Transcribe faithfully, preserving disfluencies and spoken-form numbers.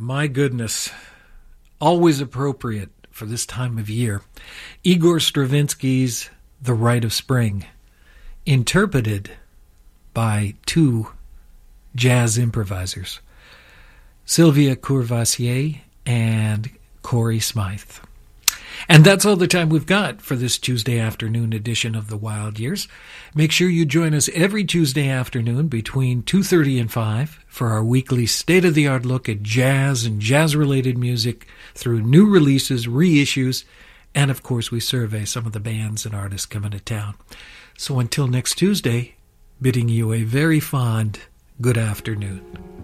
My goodness. Always appropriate for this time of year. Igor Stravinsky's The Rite of Spring, interpreted by two jazz improvisers, Sylvia Courvoisier and Corey Smythe. And that's all the time we've got for this Tuesday afternoon edition of The Wild Years. Make sure you join us every Tuesday afternoon between two thirty and five for our weekly state-of-the-art look at jazz and jazz-related music through new releases, reissues, and of course we survey some of the bands and artists coming to town. So until next Tuesday, bidding you a very fond good afternoon.